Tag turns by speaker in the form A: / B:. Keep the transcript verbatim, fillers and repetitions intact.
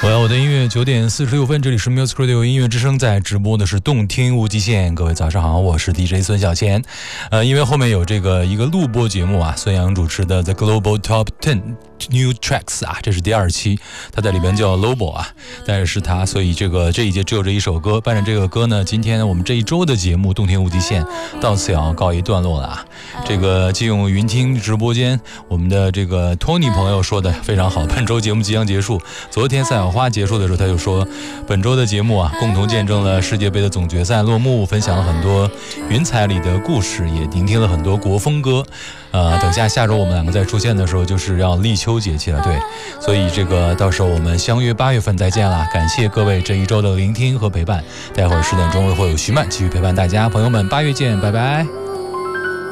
A: 我要我的音乐九点四十六分，这里是 Music Radio 音乐之声，在直播的是动听无极限。各位早上好，我是 D J 孙小钱。呃，因为后面有这个一个录播节目啊，孙杨主持的 The Global Top Ten New Tracks 啊，这是第二期，他在里边叫 Lobo 啊，但是是他，所以这个这一节只有这一首歌。伴着这个歌呢，今天我们这一周的节目动听无极限到此要告一段落了啊。这个借用云听直播间我们的这个 Tony 朋友说的非常好，本周节目即将结束。昨天赛小花结束的时候，他就说本周的节目啊，共同见证了世界杯的总决赛落幕，分享了很多云彩里的故事，也聆听了很多国风歌。呃，等下下周我们两个再出现的时候，就是要立秋节气了，对，所以这个到时候我们相约八月份再见啦！感谢各位这一周的聆听和陪伴，待会儿十点钟会有徐曼继续陪伴大家，朋友们，八月见，拜拜。